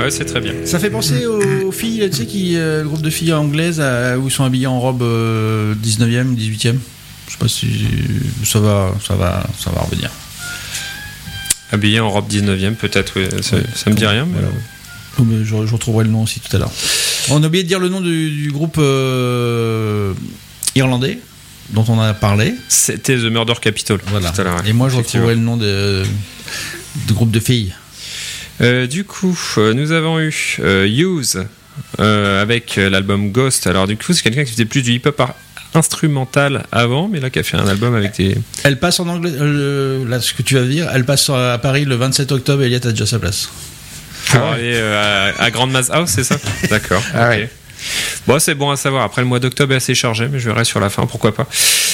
Ouais, c'est très bien. Ça fait penser aux filles, tu sais, le groupe de filles anglaises où ils sont habillées en robe 19e, 18e. Je sais pas si ça va revenir. Habillé en robe 19e, peut-être, oui. Ça me dit rien, mais... Voilà. Je retrouverai le nom aussi tout à l'heure. On a oublié de dire le nom du groupe irlandais dont on a parlé. C'était The Murder Capital. Voilà. Tout à l'heure, et moi, je retrouverai le nom du groupe de filles. Du coup, nous avons eu Use avec l'album Ghost. Alors, du coup, c'est quelqu'un qui faisait plus du hip-hop instrumental avant, mais là qui a fait un album avec des... Elle passe en anglais, là ce que tu vas dire, elle passe à Paris le 27 octobre et Elliot a déjà sa place. Pour aller à Grand Mass House, c'est ça? D'accord. Ah okay. Ouais. Bon, c'est bon à savoir. Après, le mois d'octobre est assez chargé, mais je verrai sur la fin, pourquoi pas.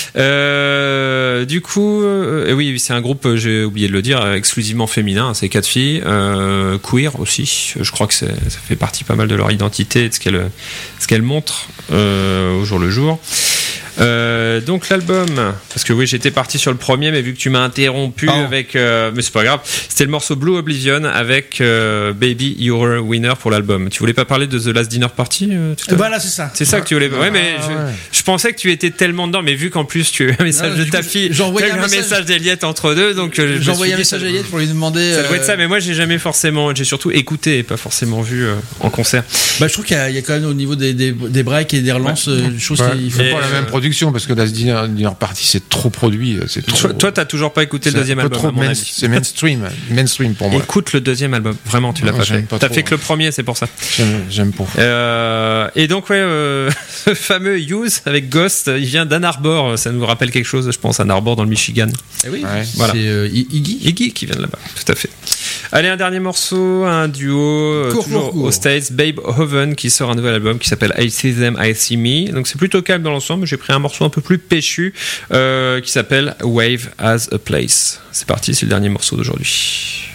Du coup, oui, c'est un groupe, j'ai oublié de le dire, exclusivement féminin. C'est 4 filles, queer aussi. Je crois que ça fait partie pas mal de leur identité et de ce qu'elles montrent au jour le jour. Donc l'album, parce que oui, j'étais parti sur le premier, mais vu que tu m'as interrompu avec, mais c'est pas grave, c'était le morceau Blue Oblivion avec Baby You're a Winner pour l'album. Tu voulais pas parler de The Last Dinner Party tout à l'heure? Voilà, c'est ça. C'est ça que tu voulais. Ouais, mais je pensais que tu étais tellement dedans, mais vu qu'en plus tu as eu un message de ta fille, j'ai envoyé un message d'Eliette entre deux, donc j'ai envoyé un message à Eliette pour lui demander. Ça doit être ça, mais moi j'ai surtout écouté et pas forcément vu en concert. Bah, je trouve qu'il y a quand même au niveau des breaks et des relances, choses qu'il faut pas la même production parce que la Dinner Party c'est trop produit, c'est trop... Toi t'as toujours pas écouté le deuxième album, c'est mainstream pour moi. Écoute le deuxième album, vraiment tu l'as pas fait. T'as fait que le premier, c'est pour ça. J'aime pas. Et donc ce fameux Use avec Ghost, il vient d'Ann Arbor, ça nous rappelle quelque chose, je pense, Ann Arbor dans le Michigan. Eh oui, voilà. C'est Iggy qui vient de là-bas, tout à fait. Allez, un dernier morceau, un duo toujours aux States, Babe Hoven qui sort un nouvel album qui s'appelle I See Them, I See Me. Donc c'est plutôt calme dans l'ensemble. J'ai pris un morceau un peu plus péchu qui s'appelle Wave Has a Place. C'est parti, c'est le dernier morceau d'aujourd'hui.